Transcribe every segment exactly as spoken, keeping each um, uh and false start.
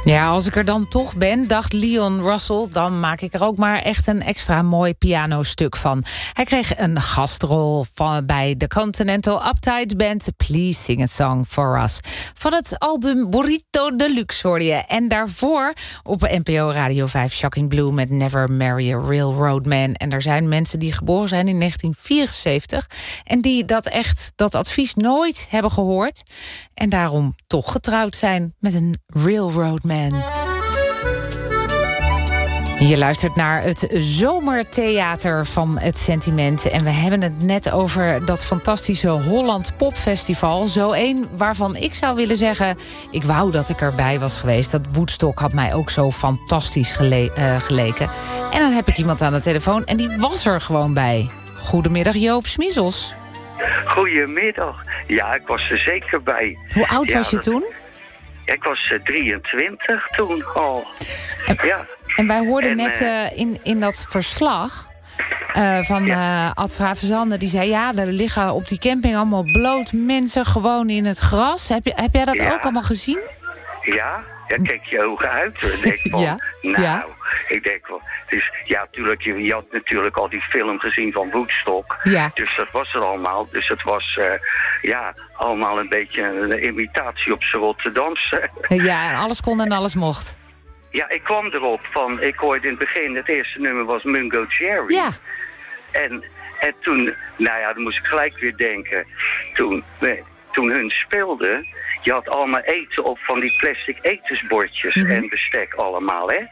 Ja, als ik er dan toch ben, dacht Leon Russell, dan maak ik er ook maar echt een extra mooi pianostuk van. Hij kreeg een gastrol van, bij de Continental Uptight Band, Please Sing a Song for Us. Van het album Burrito Deluxe hoorde je. En daarvoor op N P O Radio vijf Shocking Blue met Never Marry a Railroad Man. En er zijn mensen die geboren zijn in negentien vierenzeventig en die dat echt, dat advies nooit hebben gehoord. En daarom toch getrouwd zijn met een Railroad Man. Je luistert naar het zomertheater van het sentiment. En we hebben het net over dat fantastische Holland Popfestival. Zo één waarvan ik zou willen zeggen, ik wou dat ik erbij was geweest. Dat Woodstock had mij ook zo fantastisch gele- uh, geleken. En dan heb ik iemand aan de telefoon en die was er gewoon bij. Goedemiddag Joop Smiezels. Goedemiddag. Ja, ik was er zeker bij. Hoe oud ja, was je dat... toen? Ik was uh, drieëntwintig toen al. En, ja. en wij hoorden en, net uh, uh, in, in dat verslag uh, van ja. uh, Ad Stravenzande, die zei, ja, er liggen op die camping allemaal bloot mensen gewoon in het gras. Heb, je, heb jij dat ja. ook allemaal gezien? Ja, ja, kijk je ogen uit. Ik denk van, ja. nou, ja. ik denk wel, dus ja, natuurlijk, je, je had natuurlijk al die film gezien van Woodstock. Ja. Dus dat was er allemaal. Dus het was, uh, ja, allemaal een beetje een imitatie op z'n Rotterdamse. Ja, en alles kon en alles mocht. Ja, ik kwam erop van, ik hoorde in het begin, het eerste nummer was Mungo Jerry. Ja. En, en toen, nou ja, dan moest ik gelijk weer denken, toen, toen hun speelden, je had allemaal eten op van die plastic etensbordjes mm-hmm. en bestek allemaal, hè.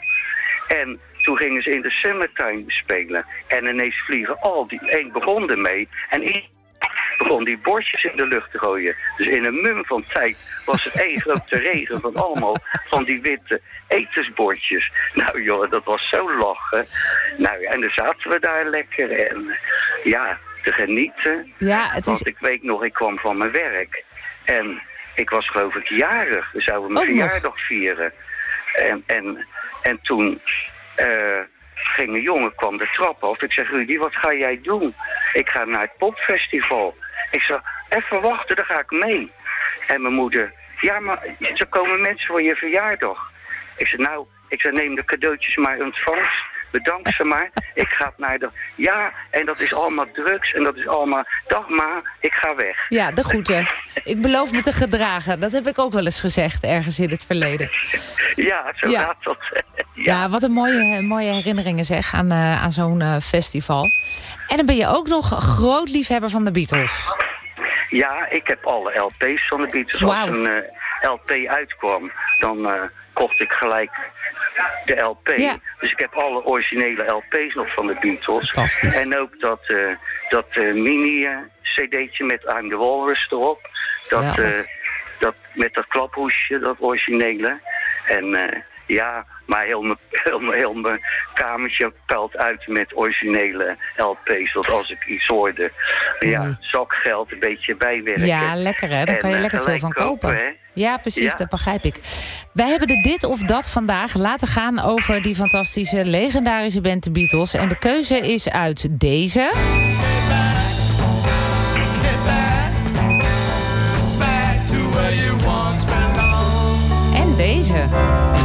En toen gingen ze in de summertime spelen. En ineens vliegen al die, één begon ermee en één begon die bordjes in de lucht te gooien. Dus in een mum van tijd was het één grote regen van allemaal van die witte etensbordjes. Nou joh, dat was zo lachen. Nou ja, en dan zaten we daar lekker en ja, te genieten. Ja, het is... Want ik weet nog, ik kwam van mijn werk en ik was geloof ik jarig. We zouden mijn Ook verjaardag nog. vieren. En, en, en toen uh, ging een jongen, kwam de trap af. Ik zeg, Rudy, wat ga jij doen? Ik ga naar het popfestival. Ik zeg, even wachten, dan ga ik mee. En mijn moeder, ja, maar er komen mensen voor je verjaardag. Ik zeg, nou, ik zeg, neem de cadeautjes maar in ontvangst. Bedank ze maar. Ik ga naar de... Ja, en dat is allemaal drugs en dat is allemaal... Dag ma, ik ga weg. Ja, de groeten. Ik beloof me te gedragen. Dat heb ik ook wel eens gezegd, ergens in het verleden. Ja, zo ja. gaat dat. Ja. ja, wat een mooie, mooie herinneringen zeg aan, uh, aan zo'n uh, festival. En dan ben je ook nog groot liefhebber van de Beatles. Ja, ik heb alle L P's van de Beatles. Wow. Als een uh, L P uitkwam, dan uh, kocht ik gelijk de L P. Ja. Dus ik heb alle originele L P's nog van de Beatles. Fantastisch. En ook dat, uh, dat uh, mini-C D'tje met I'm the Walrus erop. Dat, ja. uh, dat, met dat klaphoesje, dat originele. En uh, ja, maar heel mijn, heel, mijn, heel mijn kamertje pelt uit met originele L P's. Want als ik iets hoorde, ja, mm. zakgeld een beetje bijwerken. Ja, lekker hè, daar kan je en, lekker veel van kopen. kopen hè? Ja, precies, ja. dat begrijp ik. Wij hebben de dit of dat vandaag laten gaan over die fantastische, legendarische band de Beatles. En de keuze is uit deze... En deze...